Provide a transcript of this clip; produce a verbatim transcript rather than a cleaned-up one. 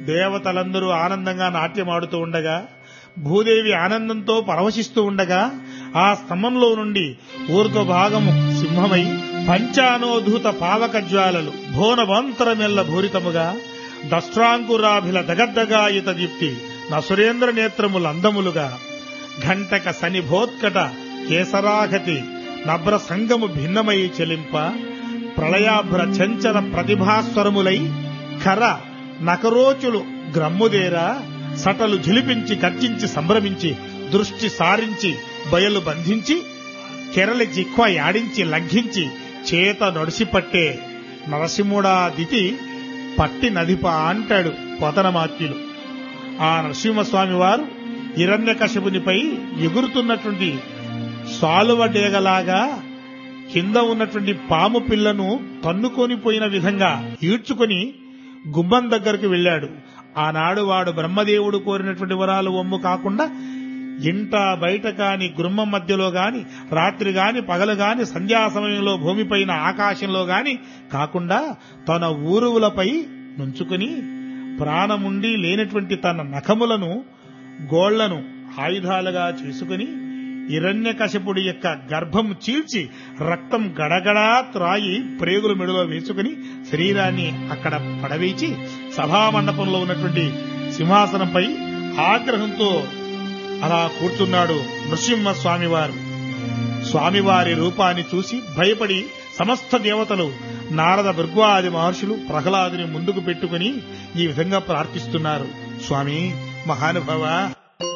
దేవతలందరూ ఆనందంగా నాట్యమాడుతూ ఉండగా, భూదేవి ఆనందంతో పరవశిస్తూ ఉండగా, ఆ స్తంభంలో నుండి ఊర్ధ్వ భాగము సింహమై పంచానోధూత పావక జ్వాలలు భోనవంతరమెల్ల భూరితముగా దష్ట్రాంకురాభిల దగద్దగాయుత దీప్తి నసురేంద్ర నేత్రములు అందములుగా ఘంటక సనిభోత్కట కేసరాఘతి నభ్ర సంగము భిన్నమై చెలింప ప్రళయాభ్ర చంచల ప్రతిభాస్వరములై ఖర నకరోచులు గ్రమ్ముదేరా సటలు ఝిలిపించి గర్జించి సంభ్రమించి దృష్టి సారించి బయలు బంధించి కెరలి జిక్వ యాడించి లంఘించి చేత నడిసిపట్టే నరసింహుడా దితి పట్టి నదిప అంటాడు పోతనమాత్యులు. ఆ నరసింహస్వామి వారు హిరణ్యకశిపునిపై ఎగురుతున్నటువంటి సాలువ డేగలాగా కింద ఉన్నటువంటి పాము పిల్లను తన్నుకొని పోయిన విధంగా ఈడ్చుకుని గుమ్మం దగ్గరకు వెళ్లాడు. ఆనాడు వాడు బ్రహ్మదేవుడు కోరినటువంటి వరాలు ఒమ్ము కాకుండా ఇంట బయట కాని గుమ్మం మధ్యలో గాని రాత్రి గాని పగలు గాని సంధ్యా సమయంలో భూమిపైన ఆకాశంలో గాని కాకుండా తన ఊరువులపై నుంచుకుని ప్రాణముండి లేనటువంటి తన నఖములను గోళ్లను ఆయుధాలుగా చేసుకుని హిరణ్యకశిపుడి యొక్క గర్భం చీల్చి రక్తం గడగడా త్రాయి ప్రేగుల మెడలో వేసుకుని శరీరాన్ని అక్కడ పడవేచి సభామండపంలో ఉన్నటువంటి సింహాసనంపై ఆగ్రహంతో అలా కూర్చున్నాడు నృసింహస్వామివారు. స్వామివారి రూపాన్ని చూసి భయపడి సమస్త దేవతలు నారద భృగ్వాది మహర్షులు ప్రహ్లాదుని ముందుకు పెట్టుకుని ఈ విధంగా ప్రార్థిస్తున్నారు. స్వామి మహానుభావ,